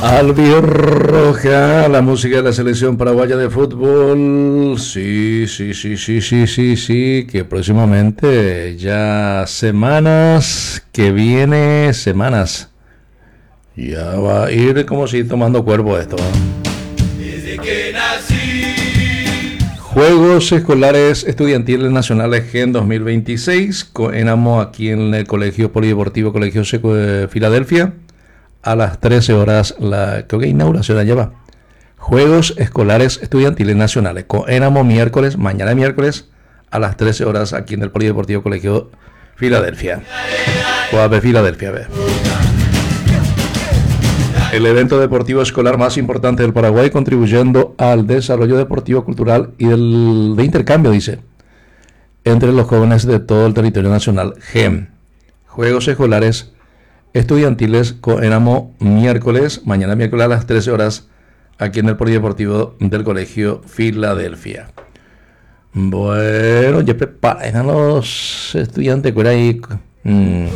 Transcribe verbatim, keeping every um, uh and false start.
Albirroja, la música de la selección paraguaya de fútbol. Sí, sí, sí, sí, sí, sí, sí, que próximamente ya semanas que viene, semanas. Ya va a ir como si tomando cuerpo esto, ¿eh? Desde que nací. Juegos Escolares Estudiantiles Nacionales G E N dos mil veintiséis, Coenamo aquí en el Colegio Polideportivo Colegio Seco de Filadelfia. A las trece horas, la creo que inauguración allá va. Juegos Escolares Estudiantiles Nacionales, Coenamo miércoles, mañana miércoles, a las trece horas aquí en el Polideportivo Colegio Filadelfia. Coape Filadelfia, ve. El evento deportivo escolar más importante del Paraguay, contribuyendo al desarrollo deportivo, cultural y del, de intercambio, dice, entre los jóvenes de todo el territorio nacional. G E M, Juegos Escolares Estudiantiles Coenamo miércoles, mañana miércoles a las trece horas, aquí en el Polideportivo del Colegio Filadelfia. Bueno, ya preparen a los estudiantes que ahí. Mmm,